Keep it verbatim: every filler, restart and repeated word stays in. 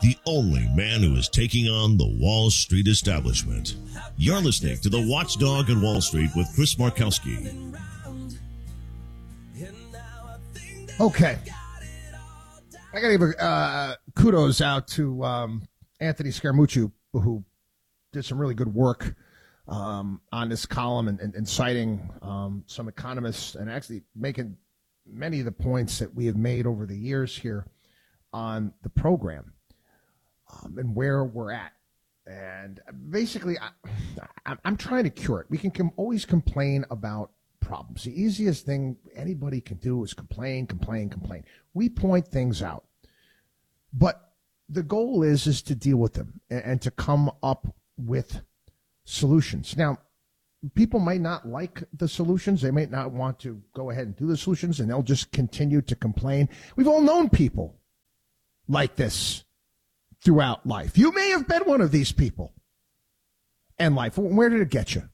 the only man who is taking on the Wall Street establishment. You're listening to The Watchdog on Wall Street with Chris Markowski. Okay. I got to give uh, kudos out to um, Anthony Scaramucci, who did some really good work um, on this column and, and, and citing um, some economists and actually making many of the points that we have made over the years here on the program um, and where we're at. And basically, I, I'm trying to cure it. We can com- always complain about problems. The easiest thing anybody can do is complain, complain, complain. We point things out. But the goal is, is to deal with them and, and to come up with solutions. Now, people might not like the solutions. They might not want to go ahead and do the solutions, and they'll just continue to complain. We've all known people like this throughout life. You may have been one of these people in life. Where did it get you?